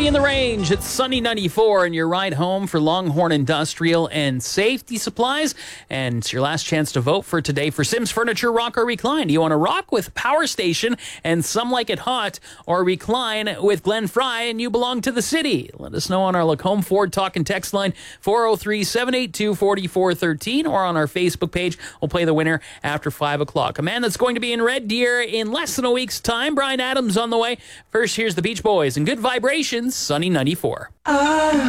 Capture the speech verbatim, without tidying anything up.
Sunny in the Range. It's Sunny ninety-four, and your ride home for Longhorn Industrial and Safety Supplies. And it's your last chance to vote for today for Sims Furniture Rock or Recline. Do you want to rock with Power Station and Some Like It Hot, or recline with Glenn Fry and You Belong to the City? Let us know on our Lacombe Ford Talk and Text line four oh three, seven eight two, four four one three, or on our Facebook page. We'll play the winner after five o'clock. A man that's going to be in Red Deer in less than a week's time. Bryan Adams on the way. First, here's the Beach Boys and Good Vibrations, Sunny ninety-four.